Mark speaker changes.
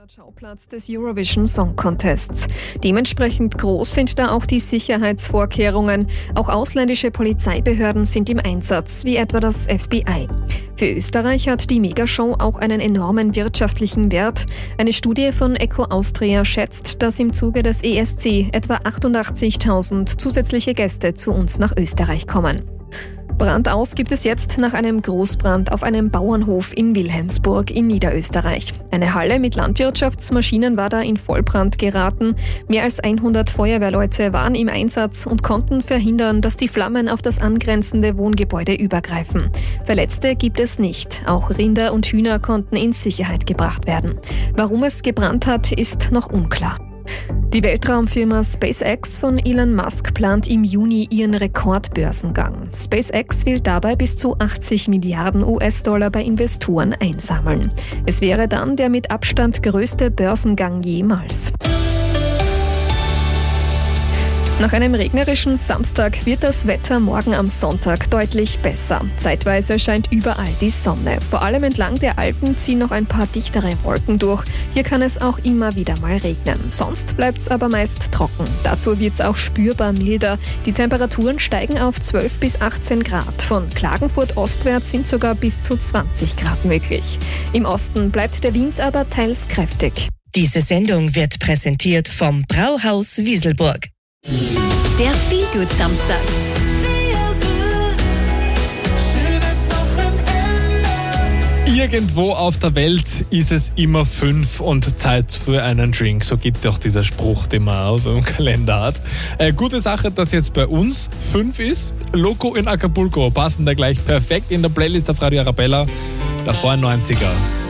Speaker 1: Stadt Schauplatz des Eurovision Song Contests. Dementsprechend groß sind da auch die Sicherheitsvorkehrungen. Auch ausländische Polizeibehörden sind im Einsatz, wie etwa das FBI. Für Österreich hat die Megashow auch einen enormen wirtschaftlichen Wert. Eine Studie von Eco Austria schätzt, dass im Zuge des ESC etwa 88.000 zusätzliche Gäste zu uns nach Österreich kommen. Brandaus gibt es jetzt nach einem Großbrand auf einem Bauernhof in Wilhelmsburg in Niederösterreich. Eine Halle mit Landwirtschaftsmaschinen war da in Vollbrand geraten. Mehr als 100 Feuerwehrleute waren im Einsatz und konnten verhindern, dass die Flammen auf das angrenzende Wohngebäude übergreifen. Verletzte gibt es nicht. Auch Rinder und Hühner konnten in Sicherheit gebracht werden. Warum es gebrannt hat, ist noch unklar. Die Weltraumfirma SpaceX von Elon Musk plant im Juni ihren Rekordbörsengang. SpaceX will dabei bis zu 80 Milliarden US-Dollar bei Investoren einsammeln. Es wäre dann der mit Abstand größte Börsengang jemals. Nach einem regnerischen Samstag wird das Wetter morgen am Sonntag deutlich besser. Zeitweise scheint überall die Sonne. Vor allem entlang der Alpen ziehen noch ein paar dichtere Wolken durch. Hier kann es auch immer wieder mal regnen. Sonst bleibt es aber meist trocken. Dazu wird es auch spürbar milder. Die Temperaturen steigen auf 12 bis 18 Grad. Von Klagenfurt ostwärts sind sogar bis zu 20 Grad möglich. Im Osten bleibt der Wind aber teils kräftig.
Speaker 2: Diese Sendung wird präsentiert vom Brauhaus Wieselburg.
Speaker 3: Der Feelgood-Samstag.
Speaker 4: Irgendwo auf der Welt ist es immer 5 und Zeit für einen Drink. So geht doch dieser Spruch, den man auf dem Kalender hat. Gute Sache, dass jetzt bei uns 5 ist. Loco in Acapulco passen da gleich perfekt in der Playlist auf Radio Arabella. Davor ein 90er.